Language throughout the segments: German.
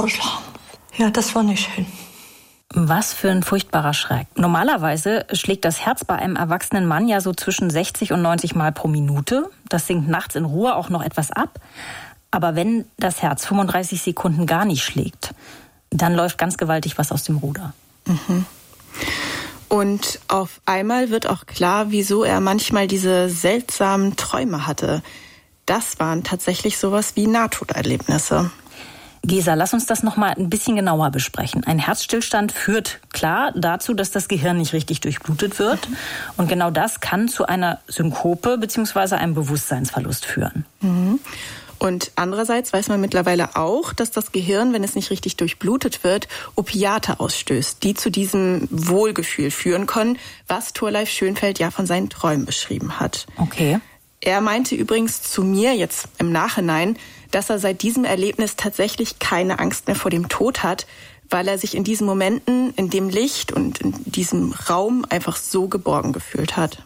zugeschlagen. Ja, das war nicht schön. Was für ein furchtbarer Schreck. Normalerweise schlägt das Herz bei einem erwachsenen Mann ja so zwischen 60 und 90 Mal pro Minute. Das sinkt nachts in Ruhe auch noch etwas ab. Aber wenn das Herz 35 Sekunden gar nicht schlägt, dann läuft ganz gewaltig was aus dem Ruder. Mhm. Und auf einmal wird auch klar, wieso er manchmal diese seltsamen Träume hatte. Das waren tatsächlich sowas wie Nahtoderlebnisse. Gesa, lass uns das noch mal ein bisschen genauer besprechen. Ein Herzstillstand führt klar dazu, dass das Gehirn nicht richtig durchblutet wird. Und genau das kann zu einer Synkope bzw. einem Bewusstseinsverlust führen. Mhm. Und andererseits weiß man mittlerweile auch, dass das Gehirn, wenn es nicht richtig durchblutet wird, Opiate ausstößt, die zu diesem Wohlgefühl führen können, was Thorleif Schönfeld ja von seinen Träumen beschrieben hat. Okay. Er meinte übrigens zu mir jetzt im Nachhinein, dass er seit diesem Erlebnis tatsächlich keine Angst mehr vor dem Tod hat, weil er sich in diesen Momenten, in dem Licht und in diesem Raum einfach so geborgen gefühlt hat.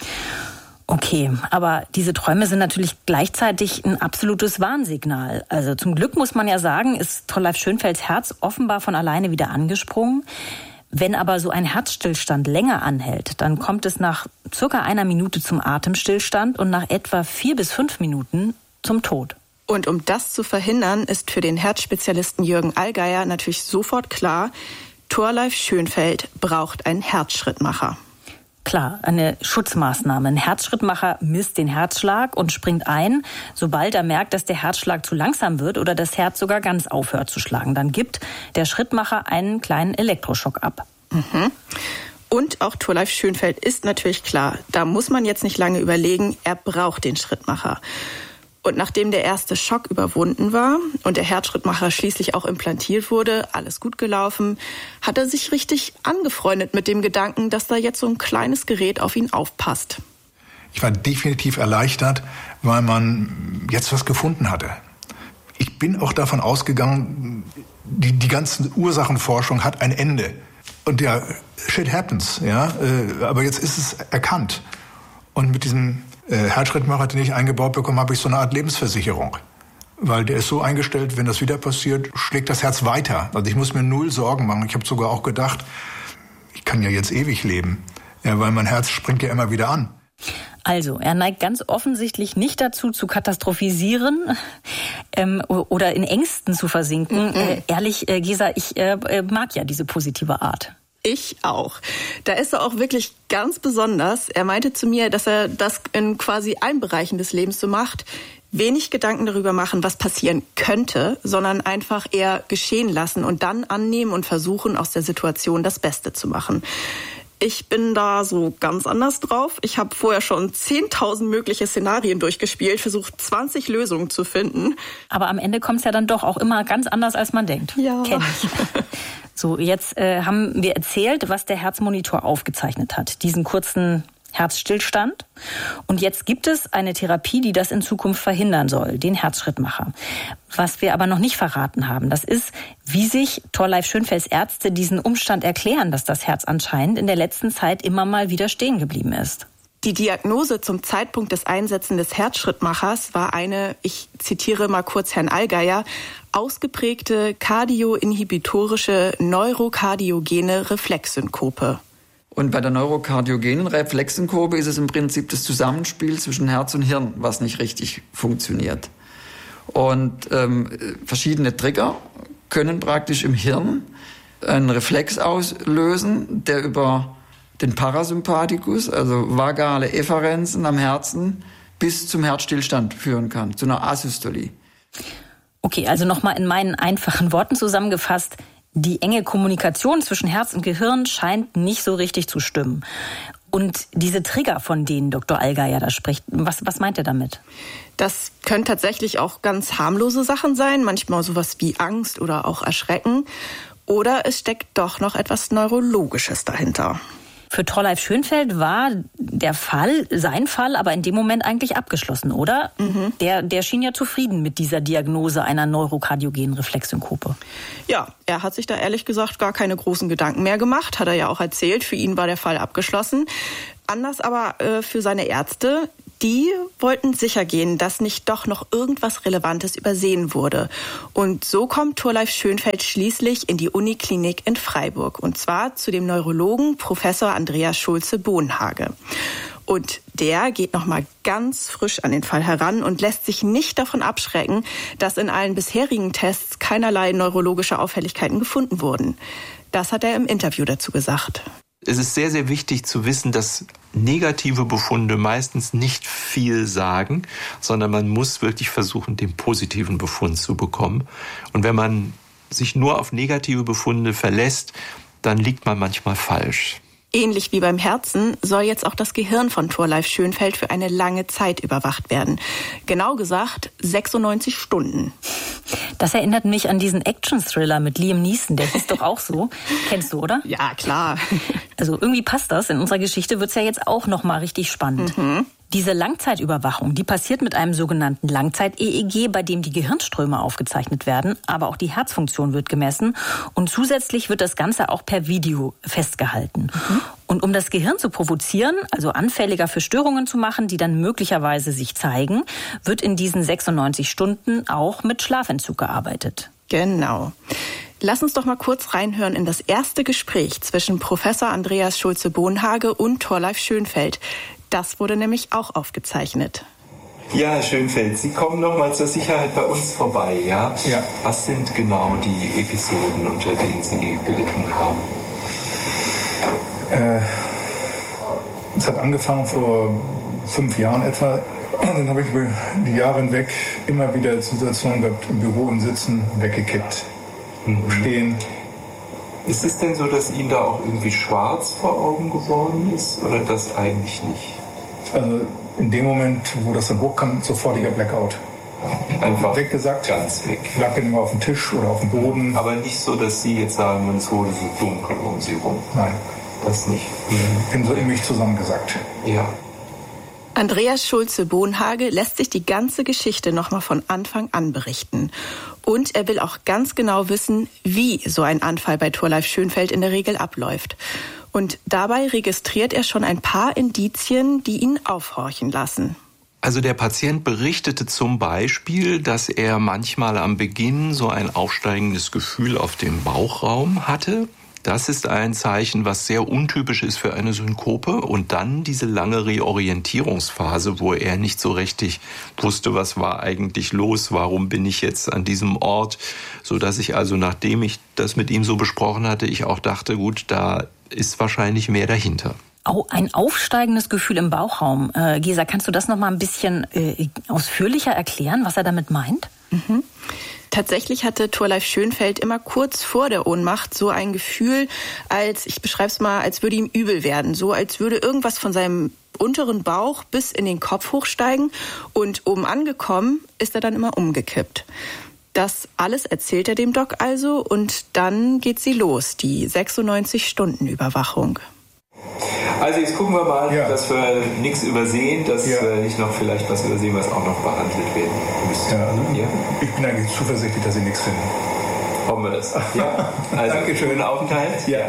Okay, aber diese Träume sind natürlich gleichzeitig ein absolutes Warnsignal. Also zum Glück muss man ja sagen, ist Thorleif Schönfelds Herz offenbar von alleine wieder angesprungen. Wenn aber so ein Herzstillstand länger anhält, dann kommt es nach circa 1 Minute zum Atemstillstand und nach etwa 4 bis 5 Minuten zum Tod. Und um das zu verhindern, ist für den Herzspezialisten Jürgen Allgeier natürlich sofort klar, Thorleif Schönfeld braucht einen Herzschrittmacher. Klar, eine Schutzmaßnahme. Ein Herzschrittmacher misst den Herzschlag und springt ein, sobald er merkt, dass der Herzschlag zu langsam wird oder das Herz sogar ganz aufhört zu schlagen. Dann gibt der Schrittmacher einen kleinen Elektroschock ab. Mhm. Und auch Thorleif Schönfeld ist natürlich klar, da muss man jetzt nicht lange überlegen, er braucht den Schrittmacher. Und nachdem der erste Schock überwunden war und der Herzschrittmacher schließlich auch implantiert wurde, alles gut gelaufen, hat er sich richtig angefreundet mit dem Gedanken, dass da jetzt so ein kleines Gerät auf ihn aufpasst. Ich war definitiv erleichtert, weil man jetzt was gefunden hatte. Ich bin auch davon ausgegangen, die ganze Ursachenforschung hat ein Ende. Und ja, shit happens, ja. Aber jetzt ist es erkannt. Und mit diesem Herzschrittmacher, den ich eingebaut bekommen habe, ich so eine Art Lebensversicherung. Weil der ist so eingestellt, wenn das wieder passiert, schlägt das Herz weiter. Also ich muss mir 0 Sorgen machen. Ich habe sogar auch gedacht, ich kann ja jetzt ewig leben. Ja, weil mein Herz springt ja immer wieder an. Also, er neigt ganz offensichtlich nicht dazu, zu katastrophisieren oder in Ängsten zu versinken. Ehrlich, Gesa, ich mag ja diese positive Art. Ich auch. Da ist er auch wirklich ganz besonders. Er meinte zu mir, dass er das in quasi allen Bereichen des Lebens so macht. Wenig Gedanken darüber machen, was passieren könnte, sondern einfach eher geschehen lassen und dann annehmen und versuchen, aus der Situation das Beste zu machen. Ich bin da so ganz anders drauf. Ich habe vorher schon 10.000 mögliche Szenarien durchgespielt, versucht 20 Lösungen zu finden. Aber am Ende kommt es ja dann doch auch immer ganz anders, als man denkt. Ja. Kenn ich. So, jetzt haben wir erzählt, was der Herzmonitor aufgezeichnet hat. Diesen kurzen Herzstillstand. Und jetzt gibt es eine Therapie, die das in Zukunft verhindern soll, den Herzschrittmacher. Was wir aber noch nicht verraten haben, das ist, wie sich Thorleif Schönfelds Ärzte diesen Umstand erklären, dass das Herz anscheinend in der letzten Zeit immer mal wieder stehen geblieben ist. Die Diagnose zum Zeitpunkt des Einsetzen des Herzschrittmachers war eine, ich zitiere mal kurz Herrn Allgeier, ausgeprägte kardioinhibitorische neurokardiogene Reflexsynkope. Und bei der neurokardiogenen Reflexsynkope ist es im Prinzip das Zusammenspiel zwischen Herz und Hirn, was nicht richtig funktioniert. Und verschiedene Trigger können praktisch im Hirn einen Reflex auslösen, der über den Parasympathikus, also vagale Efferenzen am Herzen, bis zum Herzstillstand führen kann, zu einer Asystolie. Okay, also nochmal in meinen einfachen Worten zusammengefasst. Die enge Kommunikation zwischen Herz und Gehirn scheint nicht so richtig zu stimmen. Und diese Trigger, von denen Dr. Allgeier da spricht, was meint er damit? Das können tatsächlich auch ganz harmlose Sachen sein, manchmal sowas wie Angst oder auch Erschrecken. Oder es steckt doch noch etwas Neurologisches dahinter. Für Thorleif Schönfeld war sein Fall, aber in dem Moment eigentlich abgeschlossen, oder? Mhm. Der schien ja zufrieden mit dieser Diagnose einer neurokardiogenen Reflexsynkope. Ja, er hat sich da ehrlich gesagt gar keine großen Gedanken mehr gemacht, hat er ja auch erzählt. Für ihn war der Fall abgeschlossen. Anders aber für seine Ärzte. Die wollten sicher gehen, dass nicht doch noch irgendwas Relevantes übersehen wurde. Und so kommt Thorleif Schönfeld schließlich in die Uniklinik in Freiburg. Und zwar zu dem Neurologen Professor Andreas Schulze-Bohnhage. Und der geht nochmal ganz frisch an den Fall heran und lässt sich nicht davon abschrecken, dass in allen bisherigen Tests keinerlei neurologische Auffälligkeiten gefunden wurden. Das hat er im Interview dazu gesagt. Es ist sehr, sehr wichtig zu wissen, dass negative Befunde meistens nicht viel sagen, sondern man muss wirklich versuchen, den positiven Befund zu bekommen. Und wenn man sich nur auf negative Befunde verlässt, dann liegt man manchmal falsch. Ähnlich wie beim Herzen soll jetzt auch das Gehirn von Thorleif Schönfeld für eine lange Zeit überwacht werden. Genau gesagt 96 Stunden. Das erinnert mich an diesen Action-Thriller mit Liam Neeson, der hieß doch auch so. Kennst du, oder? Ja, klar. Also irgendwie passt das. In unserer Geschichte wird's ja jetzt auch noch mal richtig spannend. Diese Langzeitüberwachung, die passiert mit einem sogenannten Langzeit-EEG, bei dem die Gehirnströme aufgezeichnet werden, aber auch die Herzfunktion wird gemessen und zusätzlich wird das Ganze auch per Video festgehalten. Und um das Gehirn zu provozieren, also anfälliger für Störungen zu machen, die dann möglicherweise sich zeigen, wird in diesen 96 Stunden auch mit Schlafentzug gearbeitet. Genau. Lass uns doch mal kurz reinhören in das erste Gespräch zwischen Professor Andreas Schulze-Bohnhage und Thorleif Schönfeld. Das wurde nämlich auch aufgezeichnet. Ja, Herr Schönfeld, Sie kommen noch mal zur Sicherheit bei uns vorbei, ja? Ja. Was sind genau die Episoden, unter denen Sie gelitten haben? Es hat angefangen vor 5 Jahren etwa. Und dann habe ich über die Jahre hinweg immer wieder Situationen gehabt, im Büro, im Sitzen, weggekippt, stehen. Ist es denn so, dass Ihnen da auch irgendwie schwarz vor Augen geworden ist oder das eigentlich nicht? Also in dem Moment, wo das dann hochkam, sofortiger Blackout. Einfach weggesackt, ganz weg. Ich lag dann immer auf dem Tisch oder auf dem Boden. Aber nicht so, dass Sie jetzt sagen, es wurde so dunkel um Sie rum. Nein. Das nicht. Ich bin so in mich zusammengesackt. Ja. Andreas Schulze-Bohnhage lässt sich die ganze Geschichte nochmal von Anfang an berichten. Und er will auch ganz genau wissen, wie so ein Anfall bei Thorleif Schönfeld in der Regel abläuft. Und dabei registriert er schon ein paar Indizien, die ihn aufhorchen lassen. Also der Patient berichtete zum Beispiel, dass er manchmal am Beginn so ein aufsteigendes Gefühl auf dem Bauchraum hatte. Das ist ein Zeichen, was sehr untypisch ist für eine Synkope. Und dann diese lange Reorientierungsphase, wo er nicht so richtig wusste, was war eigentlich los, warum bin ich jetzt an diesem Ort. Sodass ich also, nachdem ich das mit ihm so besprochen hatte, ich auch dachte, gut, da ist wahrscheinlich mehr dahinter. Ein aufsteigendes Gefühl im Bauchraum. Gesa, kannst du das noch mal ein bisschen ausführlicher erklären, was er damit meint? Tatsächlich hatte Thorleif Schönfeld immer kurz vor der Ohnmacht so ein Gefühl, ich beschreibe es mal, als würde ihm übel werden. So als würde irgendwas von seinem unteren Bauch bis in den Kopf hochsteigen und oben angekommen ist er dann immer umgekippt. Das alles erzählt er dem Doc also und dann geht sie los, die 96-Stunden-Überwachung. Also jetzt gucken wir mal, dass wir nichts übersehen, dass wir nicht noch vielleicht was übersehen, was auch noch behandelt werden müsste. Ja, also ich bin eigentlich zuversichtlich, dass Sie nichts finden. Hoffen wir das. Ja. Also Dankeschön. Schönen Aufenthalt. Ja.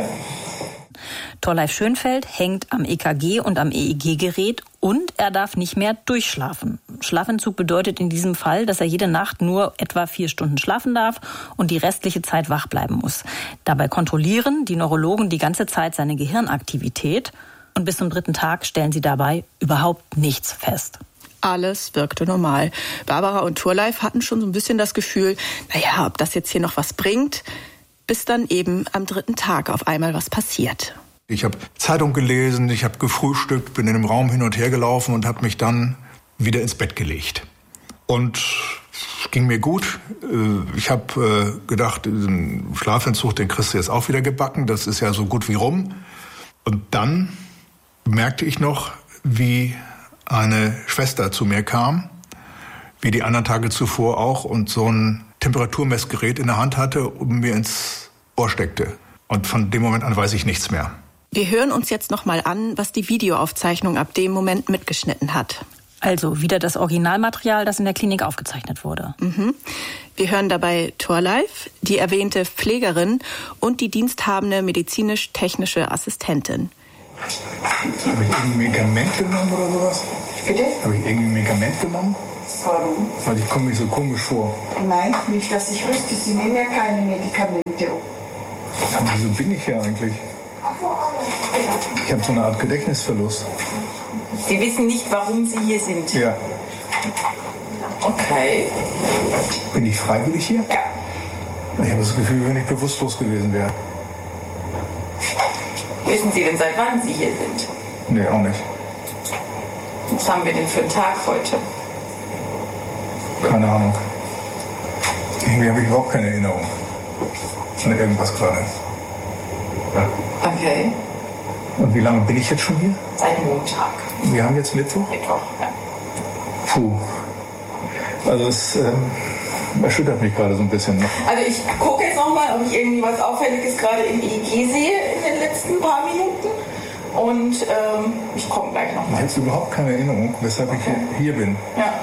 Thorleif Schönfeld hängt am EKG und am EEG-Gerät und er darf nicht mehr durchschlafen. Schlafentzug bedeutet in diesem Fall, dass er jede Nacht nur etwa 4 Stunden schlafen darf und die restliche Zeit wach bleiben muss. Dabei kontrollieren die Neurologen die ganze Zeit seine Gehirnaktivität und bis zum 3. Tag stellen sie dabei überhaupt nichts fest. Alles wirkte normal. Barbara und Thorleif hatten schon so ein bisschen das Gefühl, ob das jetzt hier noch was bringt, bis dann eben am 3. Tag auf einmal was passiert. Ich habe Zeitung gelesen, ich habe gefrühstückt, bin in dem Raum hin und her gelaufen und habe mich dann wieder ins Bett gelegt. Und es ging mir gut. Ich habe gedacht, diesen Schlafentzug, den kriegst du jetzt auch wieder gebacken. Das ist ja so gut wie rum. Und dann merkte ich noch, wie eine Schwester zu mir kam, wie die anderen Tage zuvor auch, und so ein Temperaturmessgerät in der Hand hatte und mir ins Ohr steckte. Und von dem Moment an weiß ich nichts mehr. Wir hören uns jetzt noch mal an, was die Videoaufzeichnung ab dem Moment mitgeschnitten hat. Also wieder das Originalmaterial, das in der Klinik aufgezeichnet wurde. Wir hören dabei Thorleif, die erwähnte Pflegerin und die diensthabende medizinisch-technische Assistentin. Habe ich irgendwie Medikamente genommen oder sowas? Bitte? Habe ich irgendwie ein Medikament genommen? Warum? Weil ich komme mir so komisch vor. Nein, nicht, dass ich wüsste. Sie nehmen ja keine Medikamente. Aber wieso bin ich hier eigentlich? Ich habe so eine Art Gedächtnisverlust. Sie wissen nicht, warum Sie hier sind? Ja. Okay. Bin ich freiwillig hier? Ja. Ich habe das Gefühl, wenn ich bewusstlos gewesen wäre. Wissen Sie denn, seit wann Sie hier sind? Nee, auch nicht. Was haben wir denn für einen Tag heute? Keine Ahnung. Irgendwie habe ich überhaupt keine Erinnerung an irgendwas gerade. Ja. Okay. Und wie lange bin ich jetzt schon hier? Seit Montag. Wir haben jetzt Mittwoch? Mittwoch, ja. Puh. Also es erschüttert mich gerade so ein bisschen. Also ich gucke jetzt nochmal, ob ich irgendwie was Auffälliges gerade im EEG sehe in den letzten paar Minuten. Und ich komme gleich nochmal. Ich habe überhaupt keine Erinnerung, weshalb ich hier bin. Ja.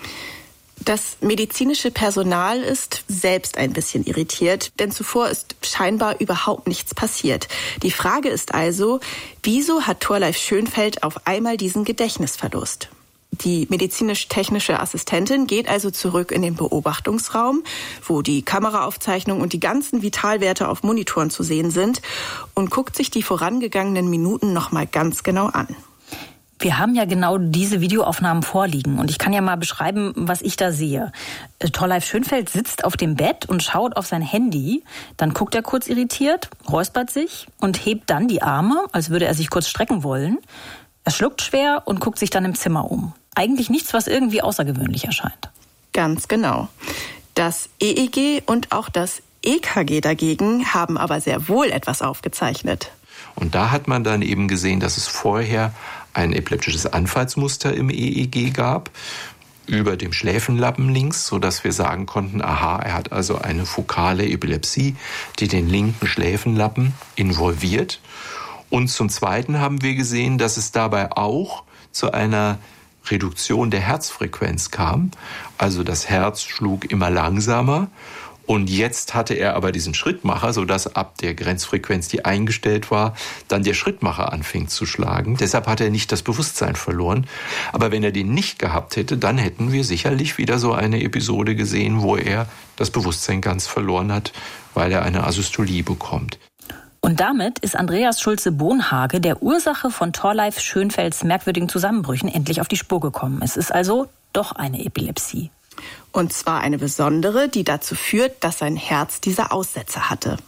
Das medizinische Personal ist selbst ein bisschen irritiert, denn zuvor ist scheinbar überhaupt nichts passiert. Die Frage ist also, wieso hat Thorleif Schönfeld auf einmal diesen Gedächtnisverlust? Die medizinisch-technische Assistentin geht also zurück in den Beobachtungsraum, wo die Kameraaufzeichnung und die ganzen Vitalwerte auf Monitoren zu sehen sind, und guckt sich die vorangegangenen Minuten noch mal ganz genau an. Wir haben ja genau diese Videoaufnahmen vorliegen und ich kann ja mal beschreiben, was ich da sehe. Thorleif Schönfeld sitzt auf dem Bett und schaut auf sein Handy, dann guckt er kurz irritiert, räuspert sich und hebt dann die Arme, als würde er sich kurz strecken wollen. Er schluckt schwer und guckt sich dann im Zimmer um. Eigentlich nichts, was irgendwie außergewöhnlich erscheint. Ganz genau. Das EEG und auch das EKG dagegen haben aber sehr wohl etwas aufgezeichnet. Und da hat man dann eben gesehen, dass es vorher ein epileptisches Anfallsmuster im EEG gab, über dem Schläfenlappen links, sodass wir sagen konnten, aha, er hat also eine fokale Epilepsie, die den linken Schläfenlappen involviert. Und zum Zweiten haben wir gesehen, dass es dabei auch zu einer Reduktion der Herzfrequenz kam. Also das Herz schlug immer langsamer. Und jetzt hatte er aber diesen Schrittmacher, sodass ab der Grenzfrequenz, die eingestellt war, dann der Schrittmacher anfing zu schlagen. Deshalb hat er nicht das Bewusstsein verloren. Aber wenn er den nicht gehabt hätte, dann hätten wir sicherlich wieder so eine Episode gesehen, wo er das Bewusstsein ganz verloren hat, weil er eine Asystolie bekommt. Und damit ist Andreas Schulze-Bonhage der Ursache von Thorleif Schönfelds merkwürdigen Zusammenbrüchen endlich auf die Spur gekommen. Es ist also doch eine Epilepsie. Und zwar eine besondere, die dazu führt, dass sein Herz diese Aussätze hatte.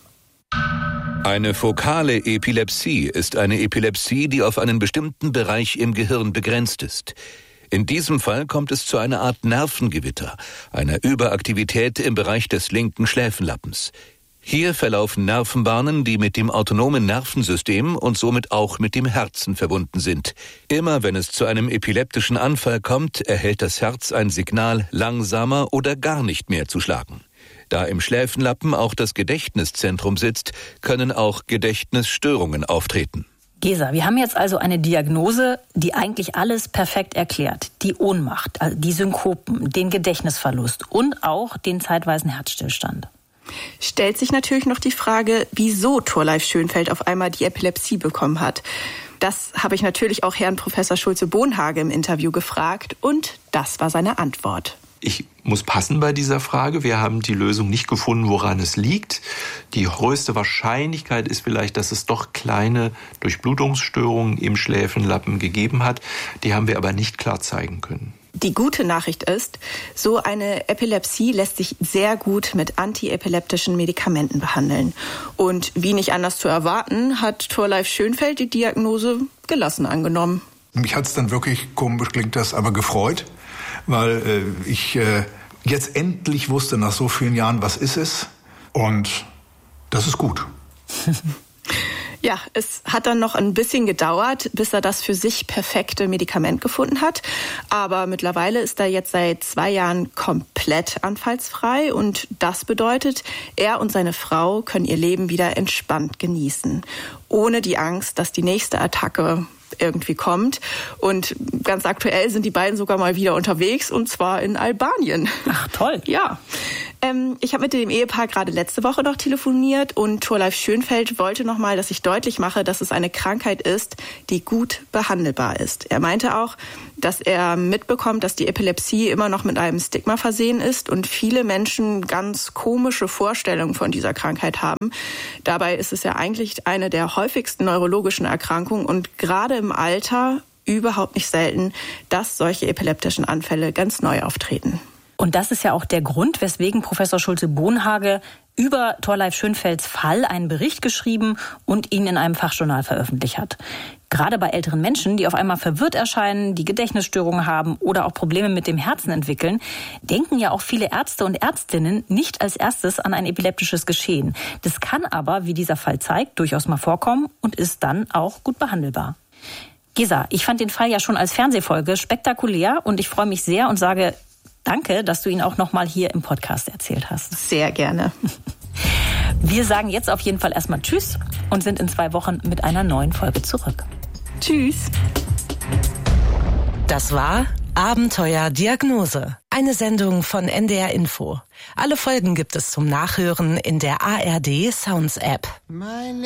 Eine fokale Epilepsie ist eine Epilepsie, die auf einen bestimmten Bereich im Gehirn begrenzt ist. In diesem Fall kommt es zu einer Art Nervengewitter, einer Überaktivität im Bereich des linken Schläfenlappens. Hier verlaufen Nervenbahnen, die mit dem autonomen Nervensystem und somit auch mit dem Herzen verbunden sind. Immer wenn es zu einem epileptischen Anfall kommt, erhält das Herz ein Signal, langsamer oder gar nicht mehr zu schlagen. Da im Schläfenlappen auch das Gedächtniszentrum sitzt, können auch Gedächtnisstörungen auftreten. Gesa, wir haben jetzt also eine Diagnose, die eigentlich alles perfekt erklärt. Die Ohnmacht, die Synkopen, den Gedächtnisverlust und auch den zeitweisen Herzstillstand. Stellt sich natürlich noch die Frage, wieso Thorleif Schönfeld auf einmal die Epilepsie bekommen hat. Das habe ich natürlich auch Herrn Professor Schulze-Bonhage im Interview gefragt und das war seine Antwort. Ich muss passen bei dieser Frage. Wir haben die Lösung nicht gefunden, woran es liegt. Die größte Wahrscheinlichkeit ist vielleicht, dass es doch kleine Durchblutungsstörungen im Schläfenlappen gegeben hat. Die haben wir aber nicht klar zeigen können. Die gute Nachricht ist, so eine Epilepsie lässt sich sehr gut mit antiepileptischen Medikamenten behandeln. Und wie nicht anders zu erwarten, hat Thorleif Schönfeld die Diagnose gelassen angenommen. Mich hat es dann wirklich, komisch klingt das, aber gefreut, weil ich jetzt endlich wusste, nach so vielen Jahren, was ist es. Und das ist gut. Ja, es hat dann noch ein bisschen gedauert, bis er das für sich perfekte Medikament gefunden hat. Aber mittlerweile ist er jetzt seit 2 Jahren komplett anfallsfrei. Und das bedeutet, er und seine Frau können ihr Leben wieder entspannt genießen. Ohne die Angst, dass die nächste Attacke irgendwie kommt. Und ganz aktuell sind die beiden sogar mal wieder unterwegs, und zwar in Albanien. Ach, toll. Ja. Ich habe mit dem Ehepaar gerade letzte Woche noch telefoniert und Thorleif Schönfeld wollte nochmal, dass ich deutlich mache, dass es eine Krankheit ist, die gut behandelbar ist. Er meinte auch, dass er mitbekommt, dass die Epilepsie immer noch mit einem Stigma versehen ist und viele Menschen ganz komische Vorstellungen von dieser Krankheit haben. Dabei ist es ja eigentlich eine der häufigsten neurologischen Erkrankungen und gerade im Alter überhaupt nicht selten, dass solche epileptischen Anfälle ganz neu auftreten. Und das ist ja auch der Grund, weswegen Professor Schulze-Bohnhage über Thorleif Schönfelds Fall einen Bericht geschrieben und ihn in einem Fachjournal veröffentlicht hat. Gerade bei älteren Menschen, die auf einmal verwirrt erscheinen, die Gedächtnisstörungen haben oder auch Probleme mit dem Herzen entwickeln, denken ja auch viele Ärzte und Ärztinnen nicht als erstes an ein epileptisches Geschehen. Das kann aber, wie dieser Fall zeigt, durchaus mal vorkommen und ist dann auch gut behandelbar. Gesa, ich fand den Fall ja schon als Fernsehfolge spektakulär und ich freue mich sehr und sage danke, dass du ihn auch noch mal hier im Podcast erzählt hast. Sehr gerne. Wir sagen jetzt auf jeden Fall erstmal Tschüss und sind in 2 Wochen mit einer neuen Folge zurück. Tschüss. Das war Abenteuer Diagnose, eine Sendung von NDR Info. Alle Folgen gibt es zum Nachhören in der ARD Sounds App.